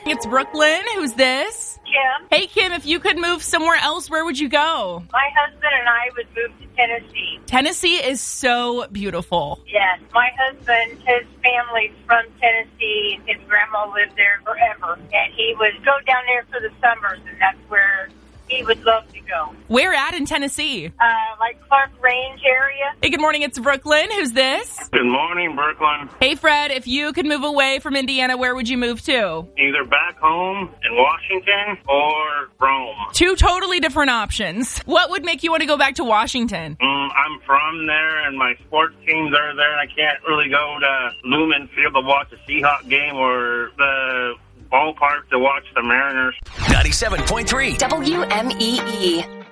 It's Brooklyn. Who's this? Kim. Hey, Kim, if you could move somewhere else, where would you go? My husband and I would move to Tennessee. Tennessee is so beautiful. Yes. My husband, his family's from Tennessee. His grandma lived there forever. And he would go down there for the summers, and that's where he would love to go. Where at in Tennessee? Like Clark Range area. Hey, good morning. It's Brooklyn. Who's this? Good morning, Brooklyn. Hey, Fred, if you could move away from Indiana, where would you move to? Either back home in Washington or Rome. Two totally different options. What would make you want to go back to Washington? I'm from there, and my sports teams are there, and I can't really go to Lumen Field to watch a Seahawk game or the ballpark to watch the Mariners. 97.3 WMEE.